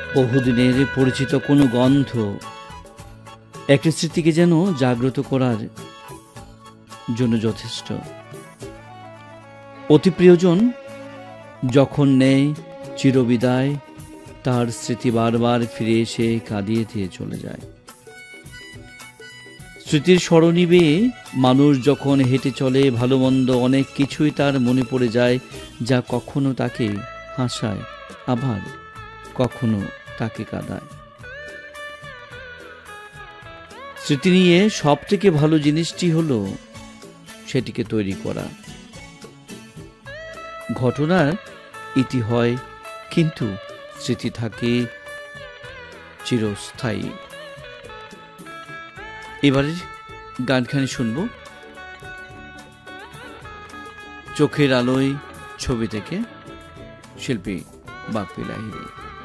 বহুদিনের পরিচিত কোনো গন্ধ একটা স্মৃতিকে যেন জাগ্রত করার জন্য যথেষ্ট। অতি প্রিয়জন যখন নেয় চিরবিদায়, তার স্মৃতি বারবার ফিরে এসে কাঁদিয়ে দিয়ে চলে যায়। স্মৃতির স্মরণী বেয়ে মানুষ যখন হেঁটে চলে, ভালো মন্দ অনেক কিছুই তার মনে পড়ে যায়, যা কখনো তাকে হাসায়, আবার কখনো তাকে কাঁদায়। স্মৃতি নিয়ে সব থেকে ভালো জিনিসটি হলো সেটিকে তৈরি করা। ঘটনার ইতি হয়, কিন্তু স্মৃতি থাকে চিরস্থায়ী। এবারে গানখানি শুনব চোখের আলোয় ছবি থেকে, শিল্পী বাপ্পি লাহিড়ী।